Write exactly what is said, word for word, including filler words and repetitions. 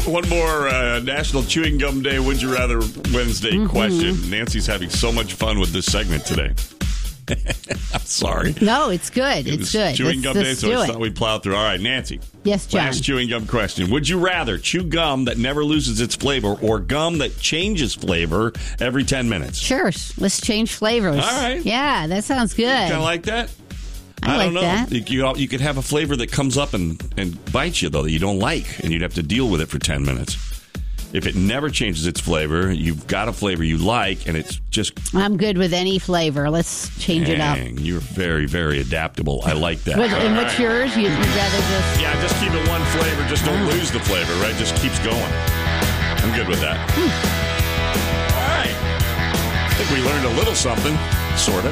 One more uh, National Chewing Gum Day, Would You Rather Wednesday Mm-hmm. question. Nancy's having so much fun with this segment today. I'm sorry. No, it's good. It it's was good. Chewing let's, Gum Day, let's so do I it. thought we'd plow through. All right, Nancy. Yes, John. Last chewing gum question. Would you rather chew gum that never loses its flavor or gum that changes flavor every ten minutes? Sure. Let's change flavors. All right. Yeah, that sounds good. Kind of like that? I, I don't like know. that. You, you, you could have a flavor that comes up and, and bites you, though, that you don't like, and you'd have to deal with it for ten minutes. If it never changes its flavor, you've got a flavor you like, and it's just... I'm good with any flavor. Let's change it up. Dang, you're very, very adaptable. I like that. What, and All what's right. yours? You'd rather just... Yeah, just keep it one flavor. Just don't Oh. lose the flavor, right? Just keeps going. I'm good with that. Hmm. All right. I think we learned a little something, sort of.